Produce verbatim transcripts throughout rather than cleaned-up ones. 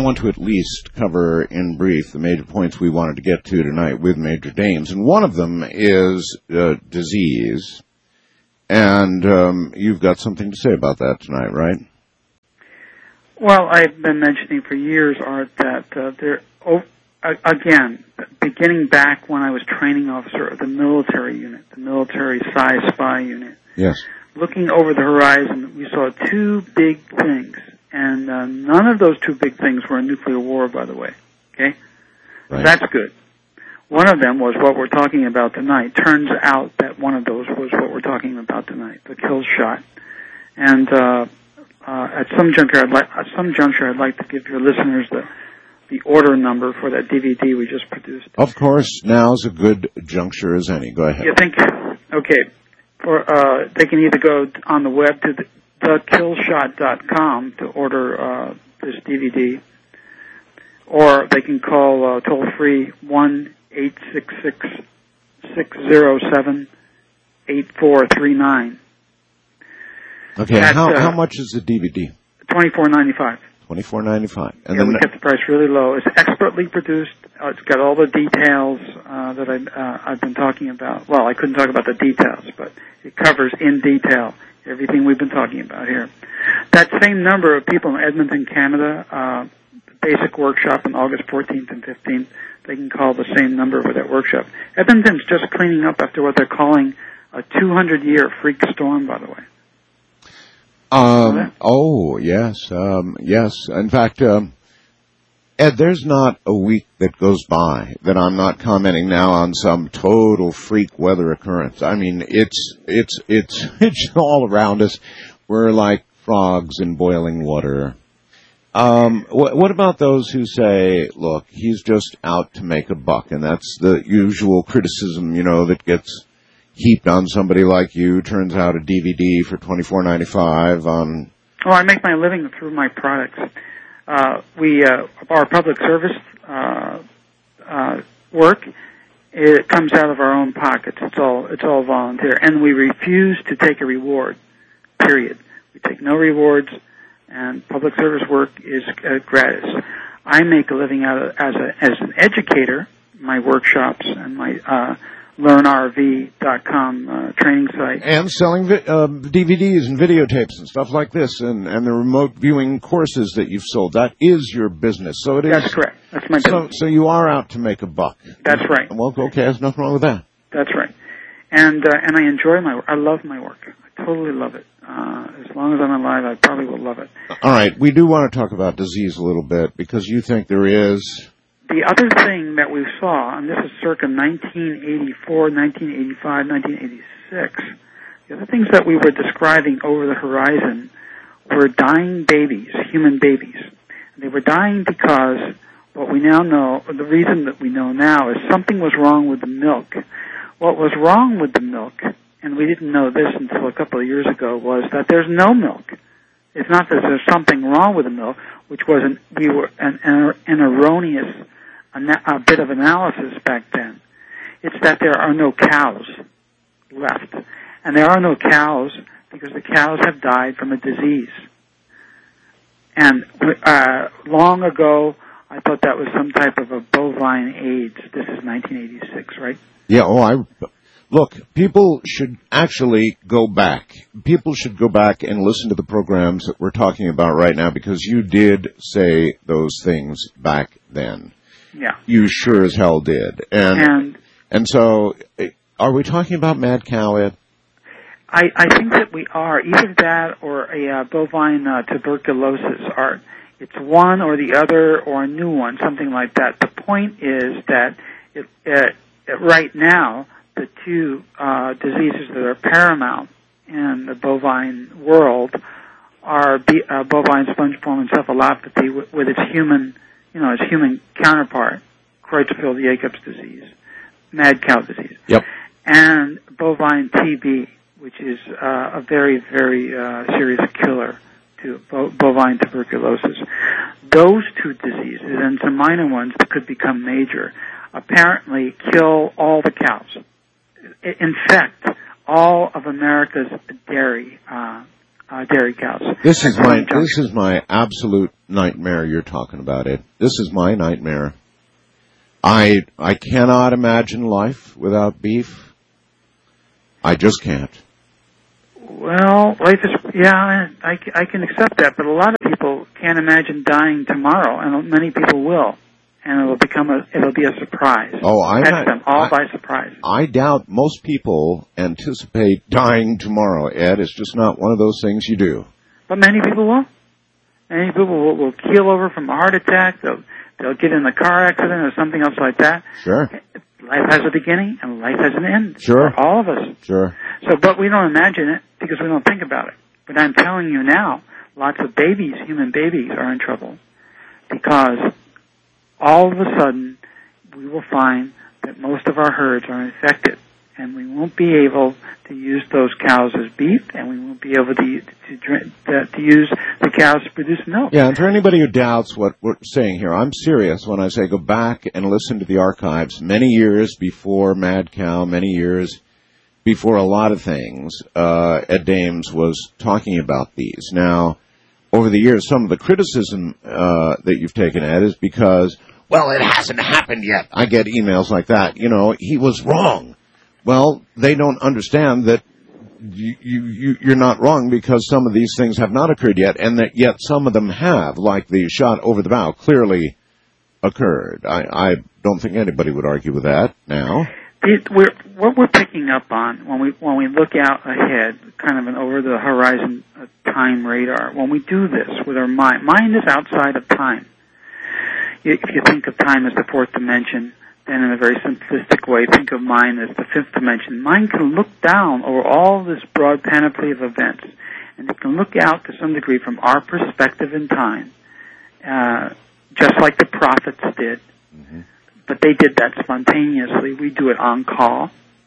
want to at least cover in brief the major points we wanted to get to tonight with Major Dames. And one of them is uh, disease. And um, you've got something to say about that tonight, right? Well, I've been mentioning for years, Art, that uh, there, oh, again, beginning back when I was training officer of the military unit, the military psi spy unit. Yes. Looking over the horizon, we saw two big things, and uh, none of those two big things were a nuclear war, by the way. Okay? Right. That's good. One of them was what we're talking about tonight. Turns out that one of those was what we're talking about tonight, the kill shot. And uh, uh, at some juncture, I'd like at some juncture, I'd like to give your listeners the the order number for that D V D we just produced. Of course, now's a good juncture as any. Go ahead. You think? Okay. For uh, they can either go on the web to the kill shot dot com to order uh, this D V D, or they can call uh, toll free one eight six six six zero seven eight four three nine. Okay. That's, how uh, how much is the D V D? Twenty four ninety five. Twenty four ninety five. And yeah, then we kept the price really low. It's expertly produced. Uh, it's got all the details uh, that I, uh, I've been talking about. Well, I couldn't talk about the details, but it covers in detail everything we've been talking about here. That same number of people in Edmonton, Canada, uh, basic workshop on August fourteenth and fifteenth, they can call the same number for that workshop. Edmonton's just cleaning up after what they're calling a two hundred year freak storm, by the way. Um, oh, yes, um, yes. In fact, um, Ed, there's not a week that goes by that I'm not commenting now on some total freak weather occurrence. I mean, it's, it's, it's, it's all around us. We're like frogs in boiling water. Um, wh- what about those who say, look, he's just out to make a buck, and that's the usual criticism, you know, that gets heaped on somebody like you. Turns out a D V D for twenty-four ninety-five on... Oh, I make my living through my products. Uh, we, uh, our public service uh, uh, work, it comes out of our own pockets. It's all, it's all volunteer. And we refuse to take a reward, period. We take no rewards, and public service work is uh, gratis. I make a living out of, as, a, as an educator, my workshops and my... Uh, learn R V dot com uh, training site. And selling vi- uh, D V Ds and videotapes and stuff like this, and, and the remote viewing courses that you've sold. That is your business. So it is. That's correct. That's my so, business. So you are out to make a buck. That's right. Well, okay, there's nothing wrong with that. That's right. And uh, and I enjoy my work. I love my work. I totally love it. Uh, as long as I'm alive, I probably will love it. All right. We do want to talk about disease a little bit, because you think there is... The other thing that we saw, and this is circa nineteen eighty-four, nineteen eighty-five, nineteen eighty-six, the other things that we were describing over the horizon were dying babies, human babies. And they were dying because what we now know, or the reason that we know now, is something was wrong with the milk. What was wrong with the milk, and we didn't know this until a couple of years ago, was that there's no milk. It's not that there's something wrong with the milk, which was an, we were an, an, an erroneous a bit of analysis back then. It's that there are no cows left. And there are no cows because the cows have died from a disease. And uh, long ago, I thought that was some type of a bovine AIDS. This is nineteen eighty-six, right? Yeah, oh, I... Look, people should actually go back. People should go back and listen to the programs that we're talking about right now, because you did say those things back then. Yeah. You sure as hell did. And and, and so, are we talking about mad cow, Ed? I, I think that we are. Either that or a uh, bovine uh, tuberculosis. Art. It's one or the other or a new one, something like that. The point is that it, it, it, right now, the two uh, diseases that are paramount in the bovine world are B, uh, bovine spongiform encephalopathy with, with its human you know, its human counterpart, Creutzfeldt-Jacobs disease, mad cow disease. Yep. And bovine T B, which is uh, a very, very uh, serious killer to bo- bovine tuberculosis. Those two diseases and some minor ones that could become major apparently kill all the cows. Infect all of America's dairy uh, uh, dairy cows. This is At my Point Junction. this is my absolute nightmare you're talking about, Ed. This is my nightmare. I I cannot imagine life without beef. I just can't. Well, life is, yeah, I, I can accept that, but a lot of people can't imagine dying tomorrow, and many people will, and it'll become a, it'll be a surprise. Oh, I Catch them all I, by surprise. I doubt most people anticipate dying tomorrow, Ed. It's just not one of those things you do. But many people will. Many people will, will keel over from a heart attack. They'll, they'll get in a car accident or something else like that. Sure. Life has a beginning and life has an end. Sure. For all of us. Sure. So, but we don't imagine it because we don't think about it. But I'm telling you now, lots of babies, human babies, are in trouble because all of a sudden we will find that most of our herds are infected, and we won't be able to use those cows as beef, and we won't be able to to, drink, to, to use the cows to produce milk. Yeah, and for anybody who doubts what we're saying here, I'm serious when I say go back and listen to the archives many years before Mad Cow, many years before a lot of things. Uh, Ed Dames was talking about these. Now, over the years, some of the criticism uh, that you've taken, Ed, is because, well, it hasn't happened yet. I get emails like that. You know, he was wrong. Well, they don't understand that you, you, you're not wrong because some of these things have not occurred yet, and that yet some of them have, like the shot over the bow, clearly occurred. I, I don't think anybody would argue with that now. It, we're, what we're picking up on when we when we look out ahead, kind of an over-the-horizon uh, time radar, when we do this with our mind, mind is outside of time. If you think of time as the fourth dimension, then in a very simplistic way, think of mind as the fifth dimension. Mind can look down over all this broad panoply of events, and it can look out to some degree from our perspective in time, uh, just like the prophets did. Mm-hmm. But they did that spontaneously. We do it on call.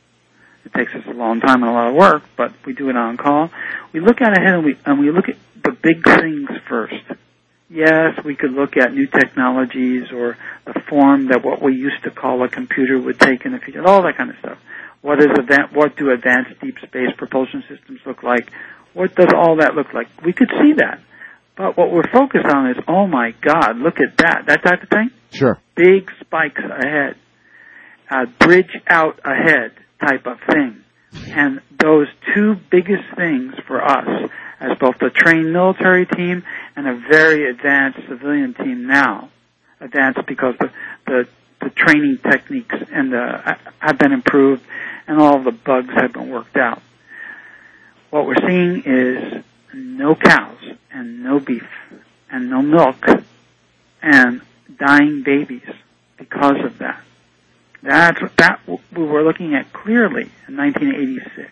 It takes us a long time and a lot of work, but we do it on call. We look out ahead and we and we look at the big things first. Yes, we could look at new technologies or the form that what we used to call a computer would take in the future, all that kind of stuff. What is advan- what do advanced deep space propulsion systems look like? What does all that look like? We could see that. But what we're focused on is, oh my God, look at that, that type of thing. Sure. Big spikes ahead, uh, bridge out ahead type of thing. And those two biggest things for us, as both a trained military team and a very advanced civilian team now, advanced because the the, the training techniques and the, have been improved and all the bugs have been worked out. What we're seeing is no cows and no beef and no milk and dying babies because of that. That's that we were looking at clearly in nineteen eighty-six.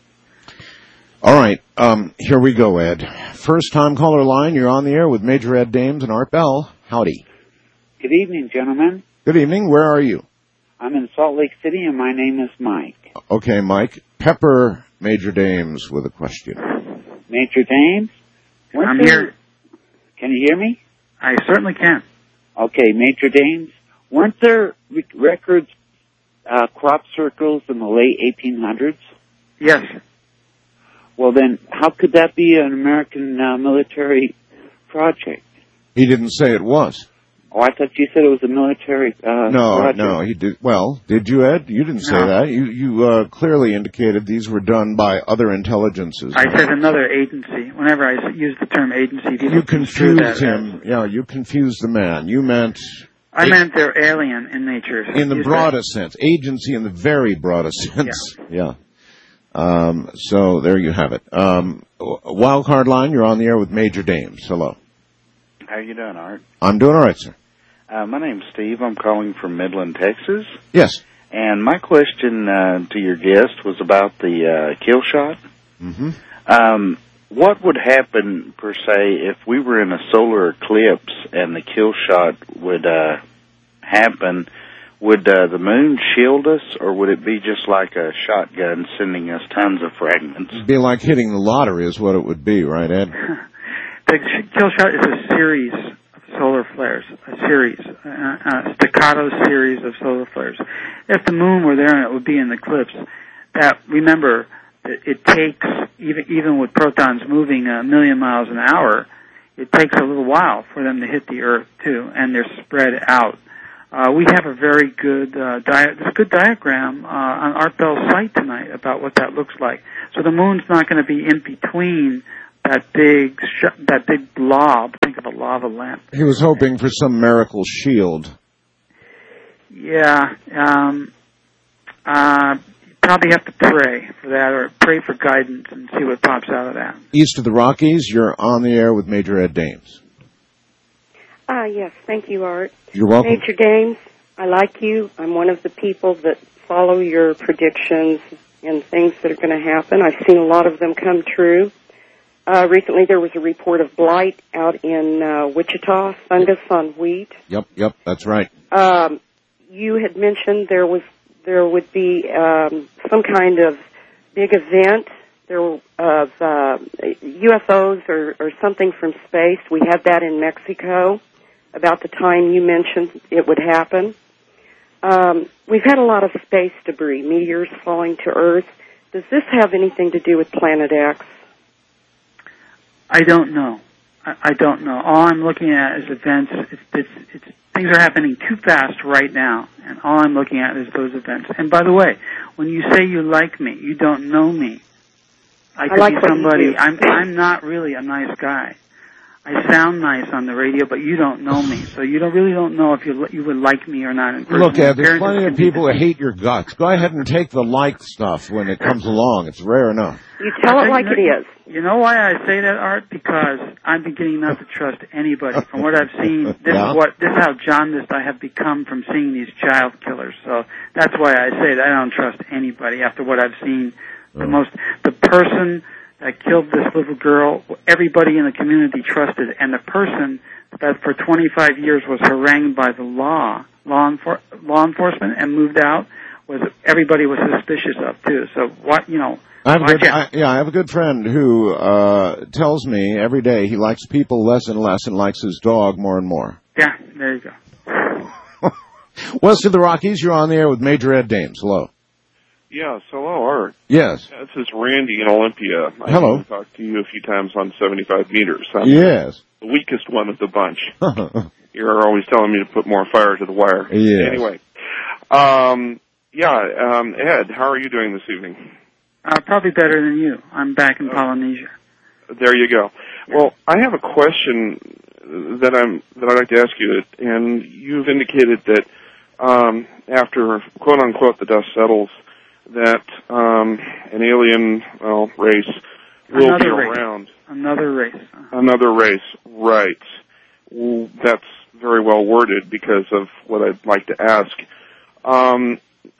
All right, um, here we go, Ed. First time caller line, you're on the air with Major Ed Dames and Art Bell. Howdy. Good evening, gentlemen. Good evening. Where are you? I'm in Salt Lake City, and my name is Mike. Okay, Mike. Pepper Major Dames with a question. Major Dames? I'm there, here. Can you hear me? I certainly can. Okay, Major Dames. Weren't there re- records, uh, crop circles in the late eighteen hundreds? Yes. Well, then, how could that be an American uh, military project? He didn't say it was. Oh, I thought you said it was a military uh, No, project. no, he did. Well, did you, Ed? You didn't say No. that. You you uh, clearly indicated these were done by other intelligences. I said another agency. Whenever I use the term agency, people You construe confused that him. Yeah, you confused the man. You meant I meant they're alien in nature. in the Use broadest sense. Agency in the very broadest sense. Yeah. Um, so there you have it. Um, wild card line, you're on the air with Major Dames. Hello. How you doing, Art? I'm doing all right, sir. Uh, my name's Steve. I'm calling from Midland, Texas. Yes. And my question uh, to your guest was about the uh, kill shot. Mm-hmm. Um, what would happen, per se, if we were in a solar eclipse and the kill shot would uh, happen? Would uh, the moon shield us, or would it be just like a shotgun sending us tons of fragments? It'd be like hitting the lottery is what it would be, right, Ed? The kill shot is a series of solar flares, a series, a, a staccato series of solar flares. If the moon were there and it would be an eclipse, that remember that it takes, even even with protons moving a million miles an hour, it takes a little while for them to hit the Earth too, and they're spread out. Uh, we have a very good uh, di- there's a good diagram uh, on Art Bell's site tonight about what that looks like. So the moon's not going to be in between that big sh- that big blob. Think of a lava lamp. He was hoping for some miracle shield. Yeah, um, uh, probably have to pray for that, or pray for guidance and see what pops out of that. East of the Rockies, you're on the air with Major Ed Dames. Ah, uh, yes. Thank you, Art. You're welcome. Major Dames, I like you. I'm one of the people that follow your predictions and things that are going to happen. I've seen a lot of them come true. Uh, recently there was a report of blight out in uh, Wichita, fungus on wheat. Yep, yep, that's right. Um, you had mentioned there was there would be um, some kind of big event there of uh, U F Os or, or something from space. We had that in Mexico about the time you mentioned it would happen. Um, we've had a lot of space debris, meteors falling to Earth. Does this have anything to do with Planet X? I don't know. I, I don't know. All I'm looking at is events. It's, it's, it's, things are happening too fast right now, and all I'm looking at is those events. And by the way, when you say you like me, you don't know me. I could I like be somebody. What I'm I'm not really a nice guy. I sound nice on the radio, but you don't know me, so you don't really don't know if you you would like me or not in person. Look, Ed, there's plenty of people who different. hate your guts. Go ahead and take the like stuff when it comes along. It's rare enough. You tell it like it is. You know why I say that, Art? Because I'm beginning not to trust anybody. From what I've seen, this Yeah. is what this is how jaundiced I have become from seeing these child killers. So that's why I say that I don't trust anybody after what I've seen. The Oh. most, the person that killed this little girl, everybody in the community trusted, and the person that for twenty-five years was harangued by the law, law, enfor- law enforcement, and moved out, was everybody was suspicious of too. So what you know. I have a good, watch I, out. yeah, I have a good friend who uh, tells me every day he likes people less and less and likes his dog more and more. Yeah, there you go. West of the Rockies, you're on the air with Major Ed Dames. Hello. Yes, hello, Art. Yes. This is Randy in Olympia. I Hello. talked to you a few times on seventy-five meters. I'm Yes. the weakest one of the bunch. You're always telling me to put more fire to the wire. Yes. Anyway, um, yeah, um, Ed, how are you doing this evening? Uh, probably better than you. I'm back in Polynesia. There you go. Well, I have a question that I'm that I'd like to ask you, and you've indicated that um, after quote unquote the dust settles, that um, an alien well race will Another be race. around. Another race. Uh-huh. Another race, right? Well, that's very well worded because of what I'd like to ask. Um,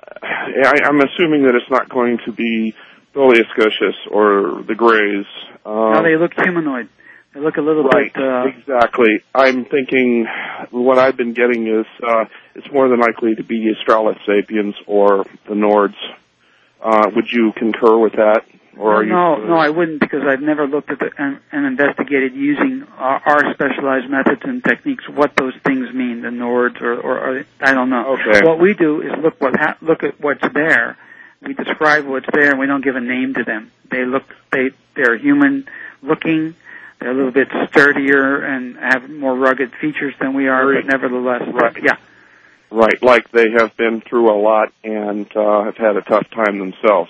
I, I'm assuming that it's not going to be Billy Scotius or the Greys. Um, No, they look humanoid. They look a little right, bit. Uh, exactly. I'm thinking what I've been getting is uh, it's more than likely to be Australosapiens or the Nords. Uh, would you concur with that? Or are no, you, no, I wouldn't because I've never looked at the, and, and investigated using our, our specialized methods and techniques what those things mean, the Nords or, or, or I don't know. Okay. What we do is look what ha- look at what's there. We describe what's there, and we don't give a name to them. They look they they're human looking. They're a little bit sturdier and have more rugged features than we are, Right. but nevertheless, Right. yeah. Right, like they have been through a lot and uh, have had a tough time themselves.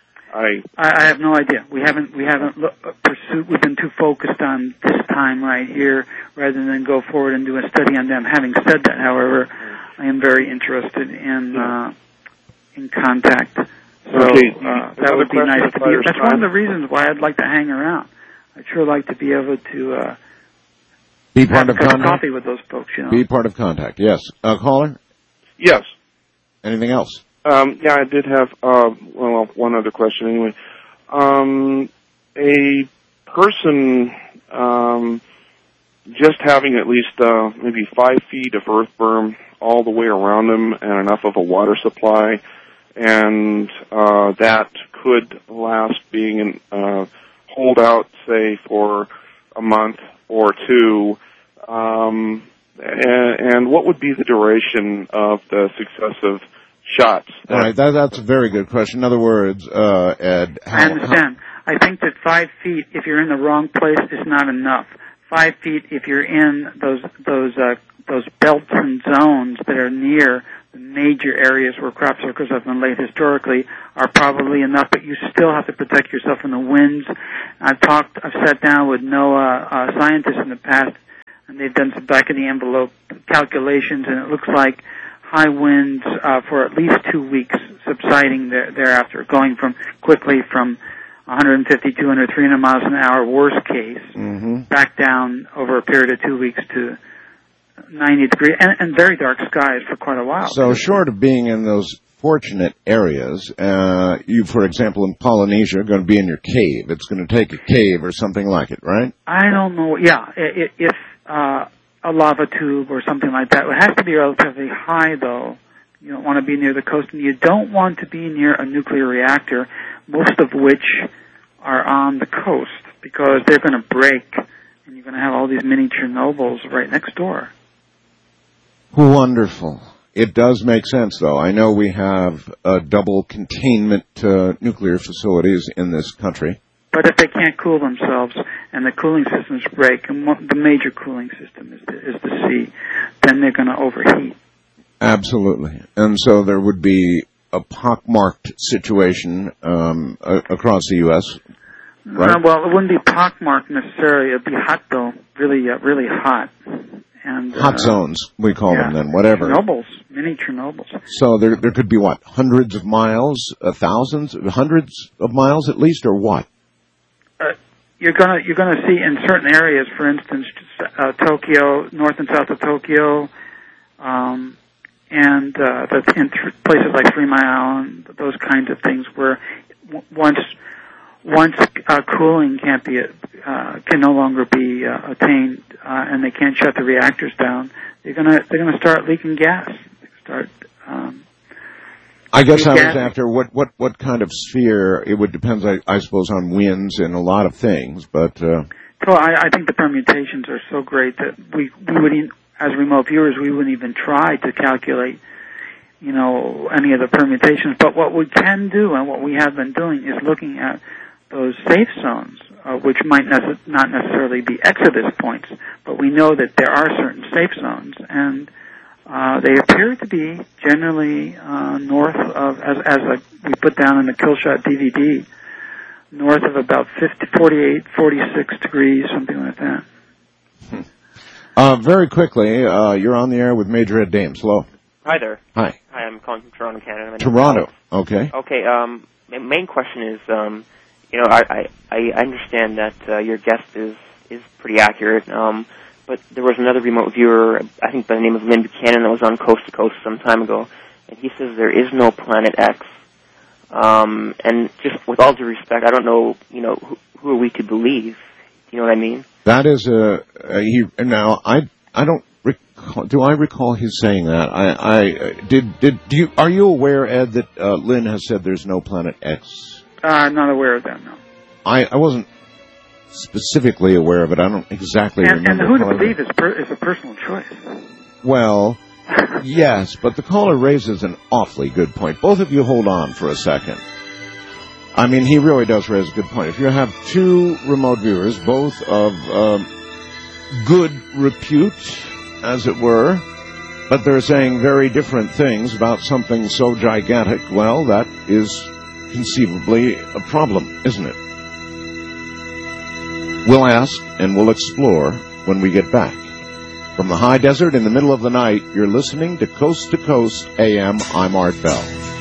I I, I have no idea. We haven't we haven't look, pursued. We've been too focused on this time right here, rather than go forward and do a study on them. Having said that, however, I am very interested in uh, in contact. So Okay. uh, that Another would be question nice if to I be. That's understand. one of the reasons why I'd like to hang around. I'd sure like to be able to uh, Be have part a of cup of contact. coffee with those folks. You know. Be part of contact. Yes. Uh, caller? yes. Anything else? Um, yeah, I did have, uh, well, one other question anyway. Um, a person, um, just having at least, uh, maybe five feet of earth berm all the way around them and enough of a water supply, and, uh, that could last being an, uh, hold out, say, for a month or two, um, and, and what would be the duration of the successive shots. All right, that, that's a very good question. In other words, uh, Ed, how, I understand. How... I think that five feet, if you're in the wrong place, is not enough. Five feet, if you're in those those uh, those belts and zones that are near the major areas where crop circles have been laid historically, are probably enough. But you still have to protect yourself from the winds. I've talked, I've sat down with NOAA uh, scientists in the past, and they've done some back of the envelope calculations, and it looks like high winds uh, for at least two weeks, subsiding there, thereafter, going from quickly from one fifty, two hundred, three hundred miles an hour, worst case, mm-hmm. back down over a period of two weeks to ninety degrees, and, and very dark skies for quite a while. So short of being in those fortunate areas, uh, you, for example, in Polynesia, are going to be in your cave. It's going to take a cave or something like it, right? I don't know. Yeah, if, if uh, a lava tube or something like that. It has to be relatively high, though. You don't want to be near the coast, and you don't want to be near a nuclear reactor, most of which are on the coast, because they're going to break, and you're going to have all these mini Chernobyls right next door. Wonderful. It does make sense, though. I know we have uh, double containment uh, nuclear facilities in this country. But if they can't cool themselves and the cooling systems break, and the major cooling system is the, is the sea, then they're going to overheat. Absolutely. And so there would be a pockmarked situation um, a- across the U S, right? Uh, well, it wouldn't be pockmarked necessarily. It'd be hot, though, really, uh, really hot. And, Hot uh, zones, we call yeah, them then, whatever. Chernobyls, mini Chernobyls. So there there could be, what, hundreds of miles, uh, thousands, hundreds of miles at least, or what? Uh, you're gonna you're gonna see in certain areas, for instance, uh, Tokyo, north and south of Tokyo, um, and uh, the, in th- places like Three Mile Island, those kinds of things, where w- once once uh, cooling can't be uh, can no longer be uh, attained, uh, and they can't shut the reactors down, they're gonna they're gonna start leaking gas. Start. Um, I guess I was gas. after what, what, what kind of sphere. It would depend, I, I suppose, on winds and a lot of things, but. Uh, so I, I think the permutations are so great that we we would, even, as remote viewers, we wouldn't even try to calculate, you know, any of the permutations. But what we can do, and what we have been doing, is looking at those safe zones, uh, which might nece- not necessarily be exodus points, but we know that there are certain safe zones, and uh, they appear to be generally uh, north of, as, as a, we put down in the Killshot D V D, north of about fifty, forty-eight, forty-six degrees, something like that. Hmm. Uh, very quickly, uh, you're on the air with Major Ed Dames. Hello. Hi there. Hi. Hi, I'm calling from Toronto, Canada. Toronto. Okay. Okay. Um, my main question is, um, you know, I I, I understand that uh, your guest is is pretty accurate. Um, but there was another remote viewer, I think by the name of Lynn Buchanan, that was on Coast to Coast some time ago, and he says there is no Planet X. Um, and just with all due respect, I don't know, you know, who, who are we to believe? You know what I mean? That is a, a he. Now, I I don't recall. Do I recall his saying that? I I did did. Do you are you aware, Ed, that uh, Lynn has said there's no Planet X? Uh, I'm not aware of that, no. I I wasn't specifically aware of it. I don't exactly and, remember. And who to believe is per, is a personal choice. Well, yes, but the caller raises an awfully good point. Both of you hold on for a second. I mean, he really does raise a good point. If you have two remote viewers, both of um, good repute, as it were, but they're saying very different things about something so gigantic, well, that is conceivably a problem, isn't it? We'll ask and we'll explore when we get back. From the high desert in the middle of the night, you're listening to Coast to Coast A M. I'm Art Bell.